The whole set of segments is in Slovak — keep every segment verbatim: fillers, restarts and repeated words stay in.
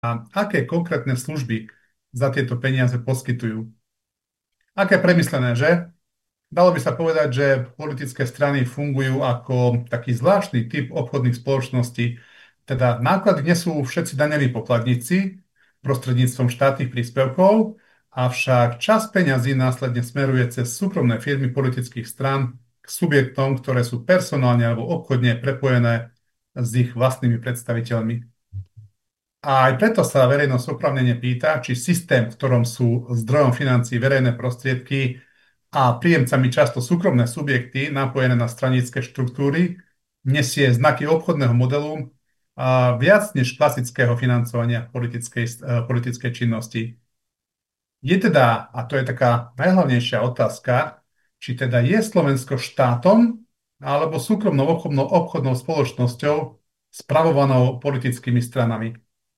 a aké konkrétne služby za tieto peniaze poskytujú. Aké premyslené, že? Dalo by sa povedať, že politické strany fungujú ako taký zvláštny typ obchodných spoločností. Teda náklady nesú všetci daňoví poplatníci prostredníctvom štátnych príspevkov, avšak časť peňazí následne smeruje cez súkromné firmy politických strán k subjektom, ktoré sú personálne alebo obchodne prepojené s ich vlastnými predstaviteľmi. A aj preto sa verejnosť oprávnene pýta, či systém, v ktorom sú zdrojom financií verejné prostriedky a príjemcami často súkromné subjekty napojené na stranické štruktúry, nesie znaky obchodného modelu a viac než klasického financovania politickej, eh, politickej činnosti. Je teda, a to je taká najhlavnejšia otázka, či teda je Slovensko štátom alebo súkromnou obchodnou, obchodnou spoločnosťou spravovanou politickými stranami.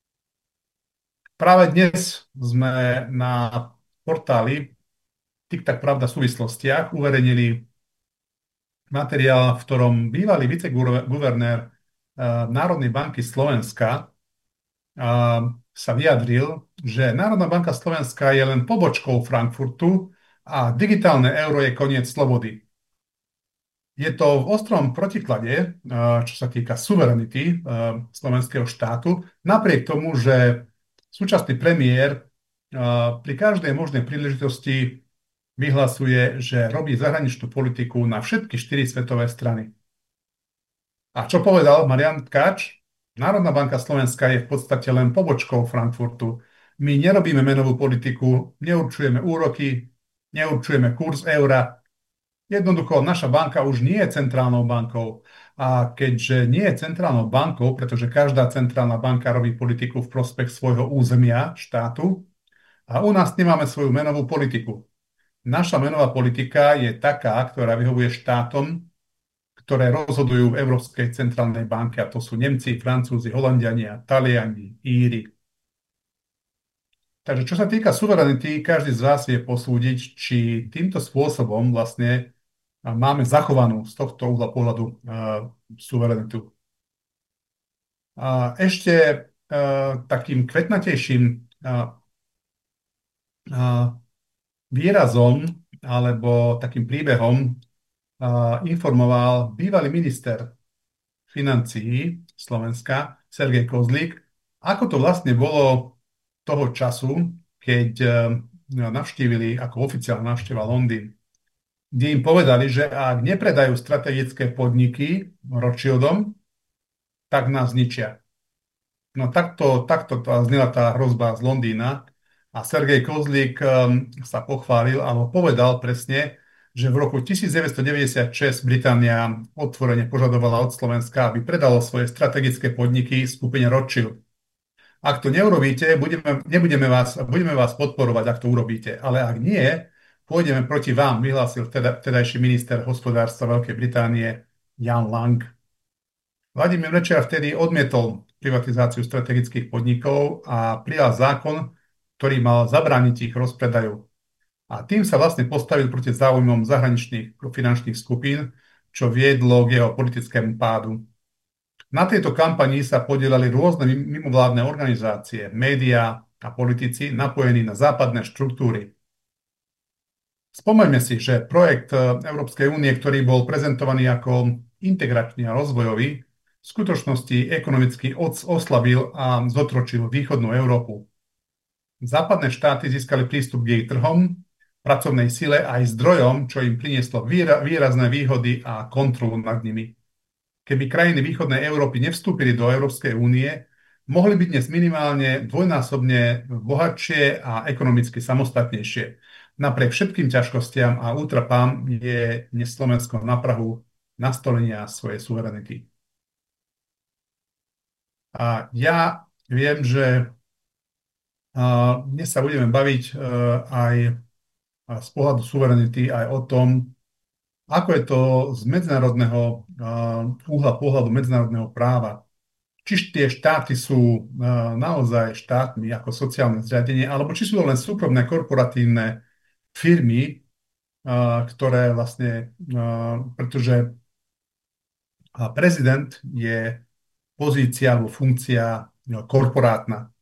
Práve dnes sme na portáli TikTok Pravda v súvislostiach uverejnili materiál, v ktorom bývalý viceguvernér eh, Národnej banky Slovenska eh, sa vyjadril, že Národná banka Slovenska je len pobočkou Frankfurtu a digitálne euro je koniec slobody. Je to v ostrom protiklade, eh, čo sa týka suverenity eh, slovenského štátu, napriek tomu, že súčasný premiér eh, pri každej možnej príležitosti vyhlasuje, že robí zahraničnú politiku na všetky štyri svetové strany. A čo povedal Marian Tkáč? Národná banka Slovenska je v podstate len pobočkou Frankfurtu. My nerobíme menovú politiku, neurčujeme úroky, neurčujeme kurz eura. Jednoducho, naša banka už nie je centrálnou bankou. A keďže nie je centrálnou bankou, pretože každá centrálna banka robí politiku v prospech svojho územia, štátu, a u nás nemáme svoju menovú politiku. Naša menová politika je taká, ktorá vyhovuje štátom, ktoré rozhodujú v Európskej centrálnej banke, a to sú Nemci, Francúzi, Holandiania, Taliani, Íri. Takže čo sa týka suverenity, každý z vás vie posúdiť, či týmto spôsobom vlastne máme zachovanú z tohto uhla pohľadu uh, suverenitu. A ešte uh, takým kvetnatejším uh, uh, výrazom alebo takým príbehom uh, informoval bývalý minister financií Slovenska, Sergej Kozlík, ako to vlastne bolo toho času, keď uh, navštívili ako oficiálna návšteva Londýn, kde im povedali, že ak nepredajú strategické podniky Rothschildom, tak nás zničia. No takto, takto to znela tá hrozba z Londýna a Sergej Kozlík um, sa pochválil alebo povedal presne, že v roku devätnásťstodeväťdesiatšesť Británia otvorene požadovala od Slovenska, aby predalo svoje strategické podniky skupine Rothschild. Ak to neurobíte, budeme, nebudeme vás, budeme vás podporovať, ak to urobíte. Ale ak nie, pôjdeme proti vám, vyhlásil teda, tedajší minister hospodárstva Veľkej Británie Jan Lang. Vladimír Mečiar vtedy odmietol privatizáciu strategických podnikov a prijal zákon, ktorý mal zabrániť ich rozpredaju. A tým sa vlastne postavil proti záujmom zahraničných finančných skupín, čo viedlo k jeho politickému pádu. Na tejto kampanii sa podielali rôzne mimovládne organizácie, médiá a politici napojení na západné štruktúry. Spomeňme si, že projekt Európskej únie, ktorý bol prezentovaný ako integračný a rozvojový, v skutočnosti ekonomicky oslabil a zotročil východnú Európu. Západné štáty získali prístup k jej trhom, pracovnej sile aj zdrojom, čo im prinieslo výrazné výhody a kontrolu nad nimi. Keby krajiny východnej Európy nevstúpili do Európskej únie, mohli byť dnes minimálne dvojnásobne bohatšie a ekonomicky samostatnejšie. Napriek všetkým ťažkostiam a útrapám je dnes Slovensko na prahu nastolenia svojej suverenity. A ja viem, že dnes sa budeme baviť aj z pohľadu suverenity aj o tom, ako je to z medzinárodného uhla pohľadu medzinárodného práva. Či tie štáty sú naozaj štátmi ako sociálne zriadenie, alebo či sú to len súkromné korporatívne firmy, ktoré vlastne, pretože prezident je pozícia alebo funkcia korporátna.